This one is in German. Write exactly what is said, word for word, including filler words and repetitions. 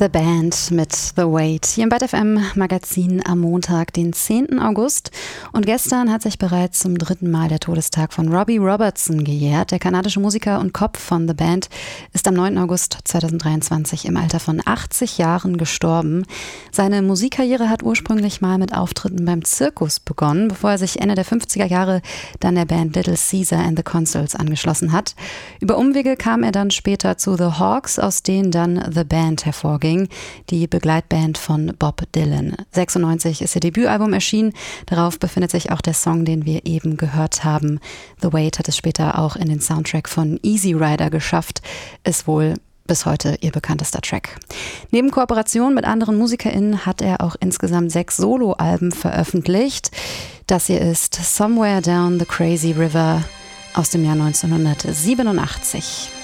The Band mit The Wait hier im Byte F M Magazin am Montag, den zehnten August. Und gestern hat sich bereits zum dritten Mal der Todestag von Robbie Robertson gejährt. Der kanadische Musiker und Kopf von The Band ist am neunten August zweitausenddreiundzwanzig im Alter von achtzig Jahren gestorben. Seine Musikkarriere hat ursprünglich mal mit Auftritten beim Zirkus begonnen, bevor er sich Ende der fünfziger Jahre dann der Band Little Caesar and the Consuls angeschlossen hat. Über Umwege kam er dann später zu The Hawks, aus denen dann The Band hervorging, die Begleitband von Bob Dylan. sechsundneunzig ist ihr Debütalbum erschienen. Darauf befindet sich auch der Song, den wir eben gehört haben. The Wait hat es später auch in den Soundtrack von Easy Rider geschafft. Ist wohl bis heute ihr bekanntester Track. Neben Kooperationen mit anderen MusikerInnen hat er auch insgesamt sechs Soloalben veröffentlicht. Das hier ist Somewhere Down the Crazy River aus dem Jahr neunzehnhundertsiebenundachtzig.